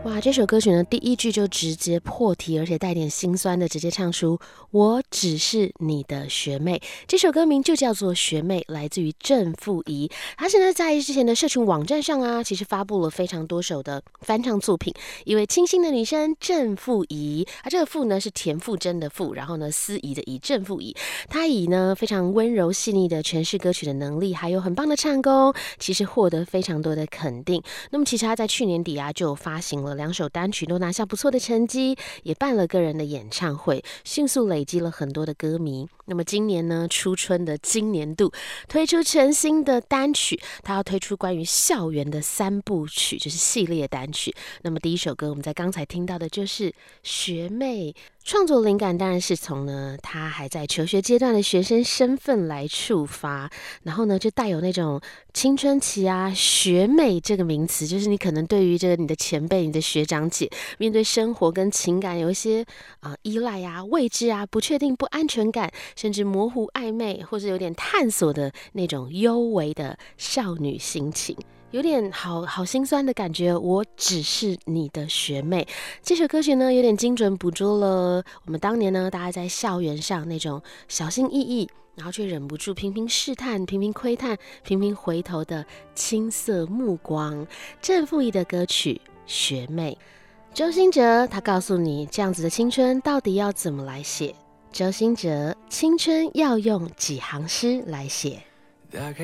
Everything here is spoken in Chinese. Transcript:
哇，这首歌曲呢，第一句就直接破题，而且带点心酸的，直接唱出我只是你的学妹。这首歌名就叫做学妹，来自于郑富仪。她是呢在之前的社群网站上啊，其实发布了非常多首的翻唱作品。一位清新的女生郑富仪，这个富呢是田馥甄的馥，然后呢司仪的仪，郑富仪。她以呢非常温柔细腻的诠释歌曲的能力，还有很棒的唱功，其实获得非常多的肯定。那么其实她在去年底啊就发行了2首单曲，都拿下不错的成绩，也办了个人的演唱会，迅速累积了很多的歌迷。那么今年呢，初春的今年度推出全新的单曲，他要推出关于校园的3部曲，就是系列单曲。那么第一首歌我们在刚才听到的就是学妹，创作灵感当然是从呢他还在求学阶段的学生身份来触发，然后呢就带有那种青春期啊，学妹这个名词，就是你可能对于这个你的前辈、你的学长姐，面对生活跟情感有一些依赖啊、未知啊、不确定、不安全感，甚至模糊暧昧或者有点探索的那种幽微的少女心情。有点好心酸的感觉，我只是你的学妹。这首歌曲呢，有点精准捕捉了我们当年呢，大家在校园上那种小心翼翼，然后却忍不住频频试探、频频窥探、频频回头的青涩目光。郑富仪的歌曲《学妹》，周兴哲他告诉你，这样子的青春到底要怎么来写？周兴哲，青春要用几行诗来写？ 大概